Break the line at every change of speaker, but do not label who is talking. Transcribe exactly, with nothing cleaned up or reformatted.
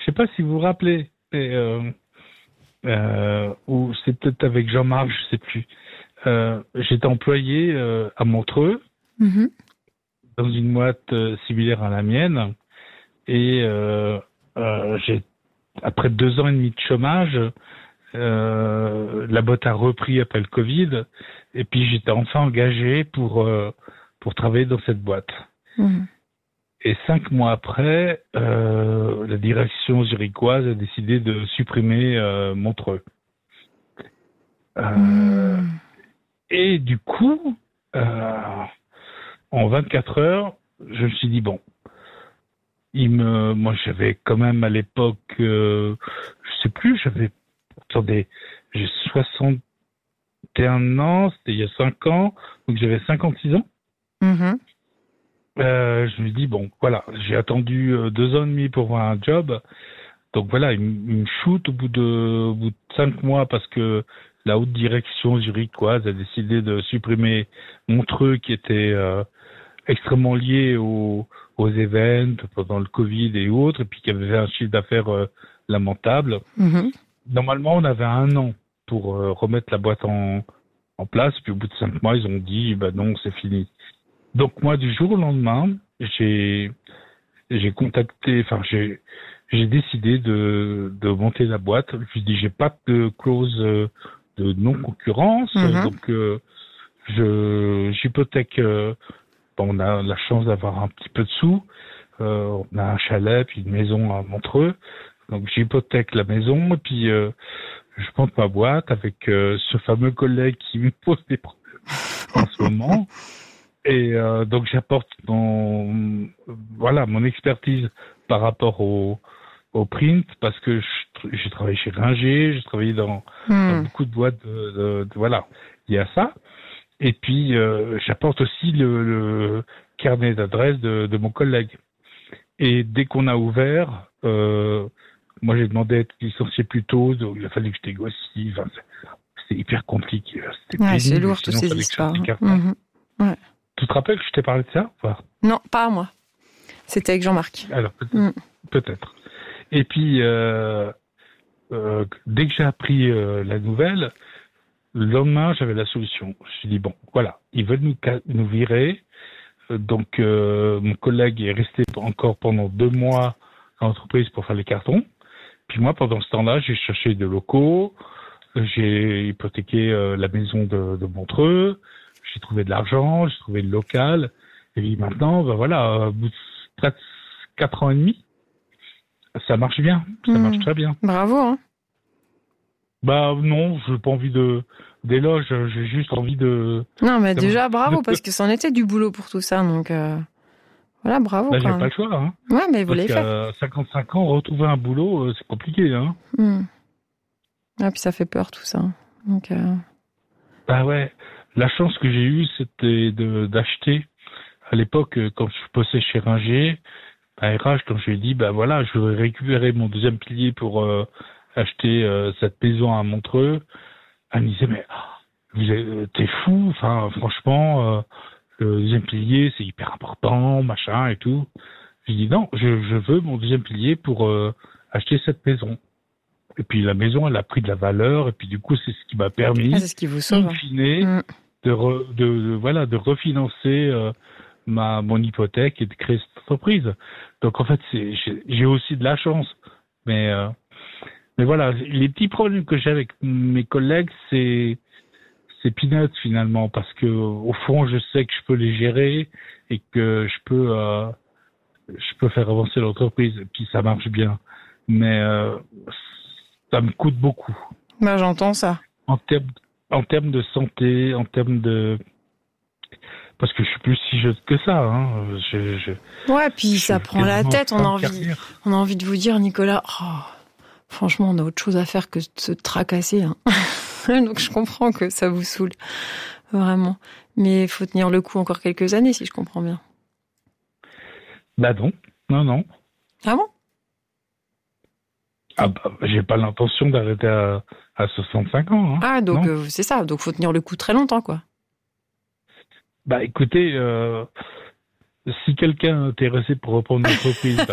je sais pas si vous vous rappelez, et, euh, euh, ou c'est peut-être avec Jean-Marc, je sais plus. Euh, j'étais employé euh, à Montreux,
mm-hmm.
dans une boîte euh, similaire à la mienne, et euh, euh, j'ai, après deux ans et demi de chômage, euh, la boîte a repris après le Covid, et puis j'étais enfin engagé pour euh, pour travailler dans cette boîte.
Mm-hmm.
Et cinq mois après, euh, la direction zurichoise a décidé de supprimer euh, Montreux. Euh,
Mm.
Et du coup, euh, en vingt-quatre heures, je me suis dit, bon, il me, moi j'avais quand même à l'époque, euh, je sais plus, j'avais, attendez, j'ai soixante et un ans, c'était il y a cinq ans, donc j'avais cinquante-six ans.
Mm-hmm.
Euh, je me dis, bon, voilà, j'ai attendu euh, deux ans et demi pour voir un job. Donc voilà, il, il me shoot au bout de, au bout de cinq mois parce que la haute direction zurichoise a décidé de supprimer Montreux qui était euh, extrêmement lié au, aux events pendant le Covid et autres, et puis qui avait fait un chiffre d'affaires euh, lamentable.
Mm-hmm.
Normalement, on avait un an pour euh, remettre la boîte en, en place, puis au bout de cinq mois, ils ont dit, bah non, c'est fini. Donc moi, du jour au lendemain, j'ai j'ai contacté, enfin j'ai j'ai décidé de de monter la boîte. Je me suis dit, j'ai pas de clause de non-concurrence,
Mm-hmm.
donc euh, je j'hypothèque. Euh, bon, on a la chance d'avoir un petit peu de sous. Euh, on a un chalet puis une maison à Montreux, donc j'hypothèque la maison et puis euh, je monte ma boîte avec euh, ce fameux collègue qui me pose des problèmes en ce moment. Et euh, donc j'apporte mon voilà mon expertise par rapport au au print parce que je, j'ai travaillé chez Ringer, j'ai travaillé dans,
Mm.
dans beaucoup de boîtes de, de, de voilà, il y a ça. Et puis euh, j'apporte aussi le, le carnet d'adresse de, de mon collègue. Et dès qu'on a ouvert, euh, moi j'ai demandé à être licencié plus tôt, donc il a fallu que je négocie. Enfin, c'était hyper compliqué. C'était
Ouais, c'est
pénible,
lourd toutes
sinon,
ces
fallait que je fasse
histoires.
des cartons.
Mm-hmm. Ouais.
Tu te rappelles que je t'ai parlé de ça ou pas ?
Non, pas à moi. C'était avec Jean-Marc.
Alors peut-être.
Mm.
peut-être. Et puis euh, euh, dès que j'ai appris euh, la nouvelle, le lendemain j'avais la solution. Je me suis dit bon, voilà, ils veulent nous nous virer. Donc euh, mon collègue est resté encore pendant deux mois dans l'entreprise pour faire les cartons. Puis moi pendant ce temps-là, j'ai cherché des locaux, j'ai hypothéqué euh, la maison de, de Montreux. J'ai trouvé de l'argent, j'ai trouvé le local. Et puis maintenant, ben voilà, au bout de quatre, quatre ans et demi, ça marche bien. Ça
Mm.
marche très bien.
Bravo, hein.
Bah non, j'ai pas envie de d'éloge, j'ai juste envie de...
Non, mais
de...
déjà, bravo, parce que c'en était du boulot pour tout ça. Donc, euh, voilà, bravo.
Bah,
quand
j'ai
même.
pas le choix. Hein.
Ouais, mais vous
Parce
l'avez fait.
qu'à cinquante-cinq ans, retrouver un boulot, euh, c'est compliqué. Hein.
Mm. Ah, puis ça fait peur, tout ça. Donc, euh...
Bah ouais, la chance que j'ai eue, c'était de d'acheter. À l'époque, quand je bossais chez Ringer, à R H, quand je lui ai dit, bah voilà, je voudrais récupérer mon deuxième pilier pour euh, acheter euh, cette maison à Montreux, elle me disait, mais vous êtes, t'es fou, enfin, franchement, euh, le deuxième pilier, c'est hyper important, machin et tout. J'ai dit, non, je, je veux mon deuxième pilier pour euh, acheter cette maison. Et puis la maison, elle a pris de la valeur, et puis du coup, c'est ce qui m'a permis,
ah, c'est ce qui vous sauve.
in fine,
Mm.
de, re, de, de, voilà, de refinancer euh, ma mon hypothèque et de créer cette entreprise. Donc en fait, c'est, j'ai, j'ai aussi de la chance. Mais, euh, mais voilà, les petits problèmes que j'ai avec mes collègues, c'est, c'est peanuts finalement, parce que au fond, je sais que je peux les gérer et que je peux, euh, je peux faire avancer l'entreprise, et puis ça marche bien. Mais euh, ça me coûte beaucoup.
Bah, j'entends ça.
En termes, en termes de santé, en termes de... Parce que je suis plus si jeune que ça. Hein. Je, je,
Ouais, puis
je
ça prend la tête. On a envie,
carrière.
on a envie de vous dire, Nicolas, oh, franchement, on a autre chose à faire que de se tracasser. Hein. Donc je comprends que ça vous saoule, vraiment. Mais il faut tenir le coup encore quelques années, si je comprends bien.
Bah non, non, non.
Ah bon ?
Ah bah, j'ai pas l'intention d'arrêter à, à soixante-cinq ans. Hein.
Ah, donc euh, c'est ça. Donc faut tenir le coup très longtemps, quoi.
Bah écoutez, euh, si quelqu'un est intéressé pour reprendre l'entreprise,